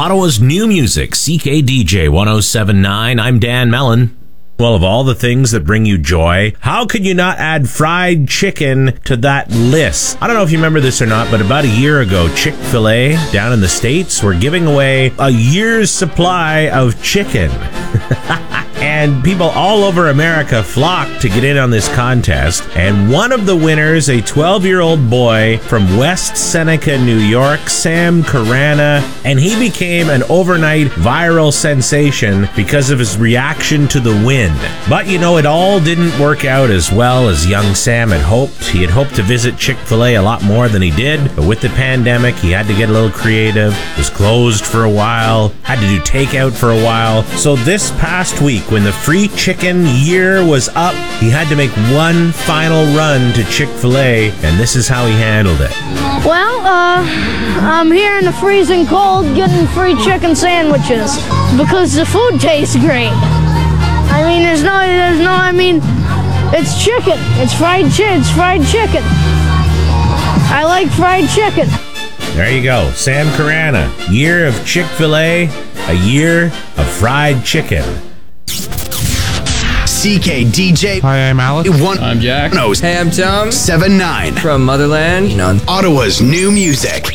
Ottawa's new music, CKDJ 1079. I'm Dan Mellon. Well, of all the things that bring you joy, how could you not add fried chicken to that list? I don't know if you remember this or not, but about a year ago, Chick-fil-A down in the States were giving away a year's supply of chicken. And people all over America flocked to get in on this contest. And one of the winners, a 12-year-old boy from West Seneca, New York, Sam Carana, and he became an overnight viral sensation because of his reaction to the win. But, you know, it all didn't work out as well as young Sam had hoped. He had hoped to visit Chick-fil-A a lot more than he did, but with the pandemic, he had to get a little creative. It was closed for a while, had to do takeout for a while. So this past week, when the free chicken year was up, he had to make one final run to Chick-fil-A, and this is how he handled it. Well, I'm here in the freezing cold getting free chicken sandwiches because the food tastes great. I mean, it's chicken. It's fried chicken. I like fried chicken. There you go. Sam Carana. Year of Chick-fil-A, a year of fried chicken. CKDJ. Hi, I'm Alex. I'm Jack. Hey, I'm Tom. 7-9. From Motherland. Ottawa's new music.